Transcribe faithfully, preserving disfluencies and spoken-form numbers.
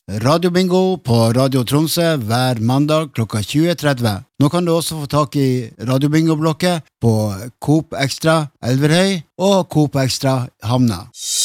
Radio Bingo på Radio Tromsø hver mandag klokka tjue tretti. Nå kan du også få tak i Radio Bingo-blokket på Coop Extra Elverhøy og Coop Extra Hamna.